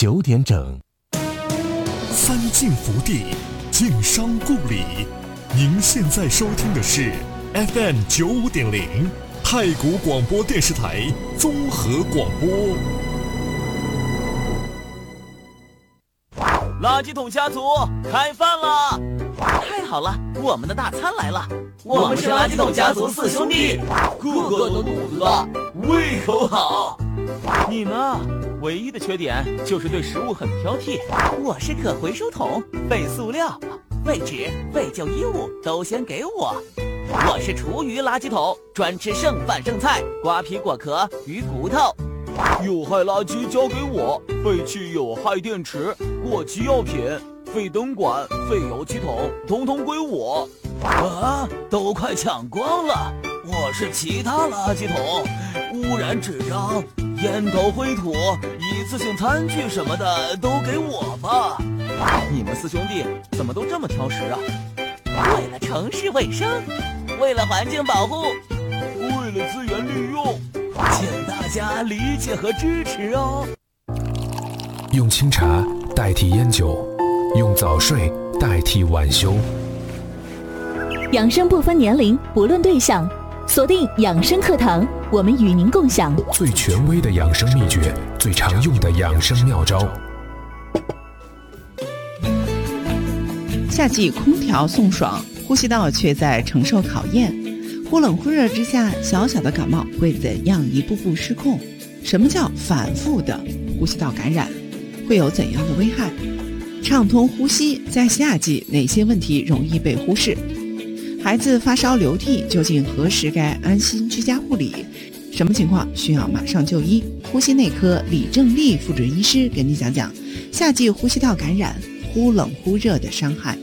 9点整。 三晋福地，晋商故里。您现在收听的是 FM95.0太谷广播电视台综合广播。 垃圾桶家族开饭了！太好了，我们的大餐来了！我们是垃圾桶家族4兄弟，个个都肚子大，胃口好。你呢？唯一的缺点就是对食物很挑剔。我是可回收桶，废塑料、废纸、废旧衣物都先给我。我是厨余垃圾桶，专吃剩饭剩菜、瓜皮果壳、鱼骨头。有害垃圾交给我，废弃有害电池、过期药品、废灯管、废油漆桶，统统归我。啊，都快抢光了！我是其他垃圾桶，污染纸张、烟头灰土、一次性餐具什么的都给我吧。你们4兄弟怎么都这么挑食啊？为了城市卫生，为了环境保护，为了资源利用，请大家理解和支持哦。 用清茶代替烟酒，用早睡代替晚休。 养生不分年龄，不论对象，锁定养生课堂，我们与您共享最权威的养生秘诀，最常用的养生妙招。 夏季空调送爽，呼吸道却在承受考验。忽冷忽热之下，小小的感冒会怎样一步步失控？什么叫反复的呼吸道感染？会有怎样的危害？畅通呼吸，在夏季哪些问题容易被忽视？孩子发烧流涕，究竟何时该安心居家护理？什么情况需要马上就医？呼吸内科李正丽副准医师跟你讲讲夏季呼吸道感染忽冷忽热的伤害。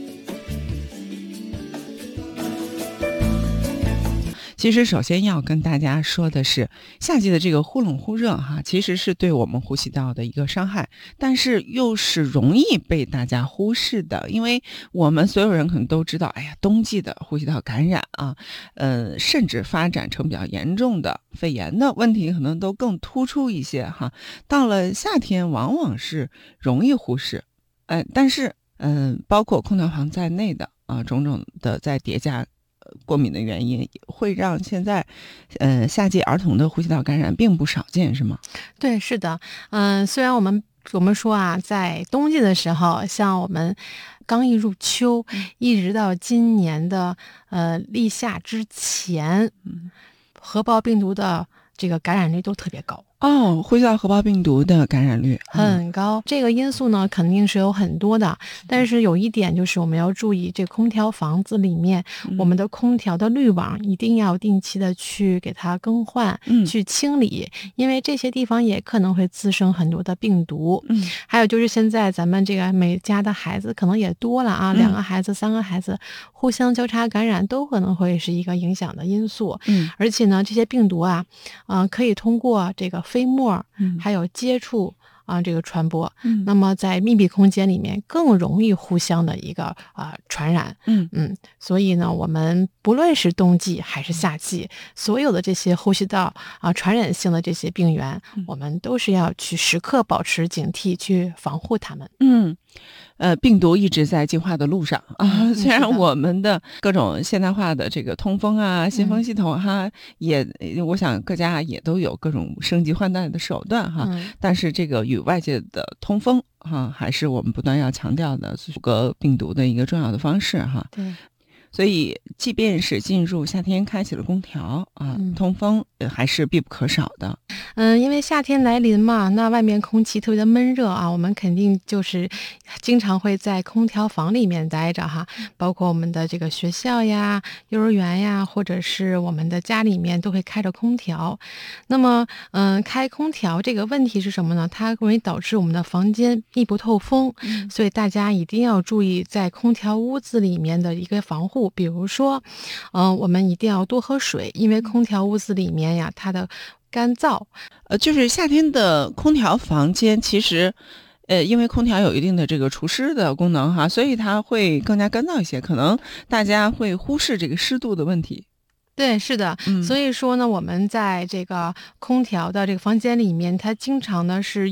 其实首先要跟大家说的是，夏季的这个忽冷忽热其实是对我们呼吸道的一个伤害，但是又是容易被大家忽视的。因为我们所有人可能都知道，冬季的呼吸道感染甚至发展成比较严重的肺炎的问题可能都更突出一些到了夏天往往是容易忽视，但是包括空调房在内的种种的在叠加过敏的原因，会让现在夏季儿童的呼吸道感染并不少见，是吗？ 对，是的。虽然我们说在冬季的时候，像我们刚一入秋，一直到今年的立夏之前，核胞病毒的这个感染率都特别高。 呼吸道核胞病毒的感染率很高，这个因素呢肯定是有很多的，但是有一点就是我们要注意，这空调房子里面，我们的空调的滤网一定要定期的去给它更换，去清理，因为这些地方也可能会滋生很多的病毒。还有就是现在咱们这个每家的孩子可能也多了2个孩子、3个孩子互相交叉感染，都可能会是一个影响的因素。而且呢，这些病毒可以通过这个飞沫还有接触这个传播，那么在密闭空间里面更容易互相的一个传染。所以呢，我们不论是冬季还是夏季，所有的这些呼吸道传染性的这些病源，我们都是要去时刻保持警惕，去防护它们。 病毒一直在进化的路上虽然我们的各种现代化的这个通风新风系统也我想各家也都有各种升级换代的手段但是这个与外界的通风还是我们不断要强调的阻隔病毒的一个重要的方式对。 所以即便是进入夏天开启了空调通风还是必不可少的。 因为夏天来临嘛，那外面空气特别的闷热我们肯定就是经常会在空调房里面待着包括我们的这个学校呀、幼儿园呀，或者是我们的家里面都会开着空调。那么开空调这个问题是什么呢？它容易导致我们的房间密不透风，所以大家一定要注意在空调屋子里面的一个防护。比如说我们一定要多喝水，因为空调屋子里面呀，它的干燥就是夏天的空调房间其实因为空调有一定的这个除湿的功能所以它会更加干燥一些，可能大家会忽视这个湿度的问题。 对，是的，所以说呢，我们在这个空调的这个房间里面，它经常呢是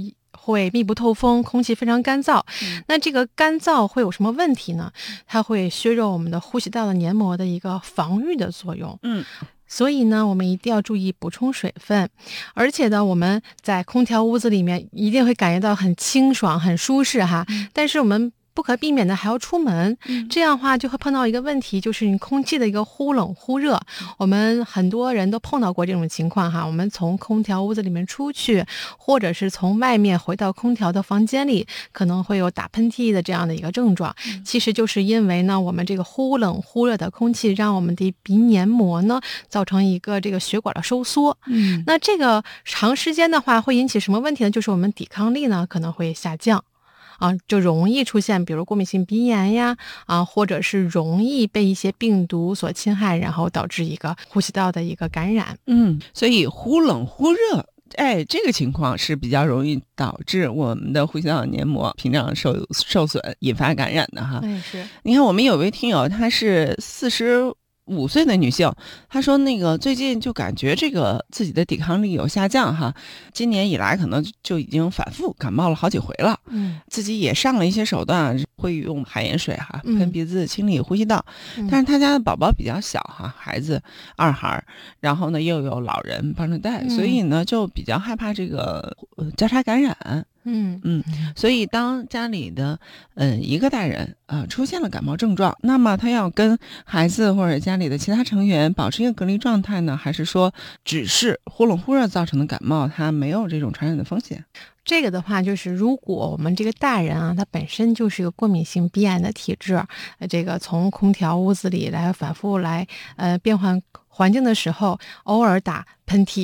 会密不透风，空气非常干燥。那这个干燥会有什么问题呢？它会削弱我们的呼吸道的黏膜的一个防御的作用。所以呢，我们一定要注意补充水分，而且呢，我们在空调屋子里面一定会感觉到很清爽、很舒适哈。但是我们不可避免的还要出门，这样的话就会碰到一个问题，就是你空气的一个忽冷忽热。我们很多人都碰到过这种情况哈，我们从空调屋子里面出去，或者是从外面回到空调的房间里，可能会有打喷嚏的这样的一个症状。其实就是因为呢，我们这个忽冷忽热的空气让我们的鼻黏膜呢造成一个这个血管的收缩。那这个长时间的话会引起什么问题呢？就是我们抵抗力呢可能会下降。就容易出现比如过敏性鼻炎呀，或者是容易被一些病毒所侵害，然后导致一个呼吸道的一个感染。 所以忽冷忽热，这个情况是比较容易导致我们的呼吸道黏膜屏障受损，引发感染的哈。 是。 你看我们有位听友，她是45岁的女性，她说那个最近就感觉这个自己的抵抗力有下降哈，今年以来可能就已经反复感冒了好几回了，自己也上了一些手段，会用海盐水哈喷鼻子清理呼吸道，但是她家的宝宝比较小哈，孩子2孩，然后呢又有老人帮着带，所以呢就比较害怕这个交叉感染。所以当家里的一个大人出现了感冒症状，那么他要跟孩子或者家里的其他成员保持一个隔离状态呢，还是说只是忽冷忽热造成的感冒，它没有这种传染的风险？ 这个的话就是如果我们这个大人他本身就是一个过敏性鼻炎的体质，这个从空调屋子里来反复来变换环境的时候，偶尔打喷嚏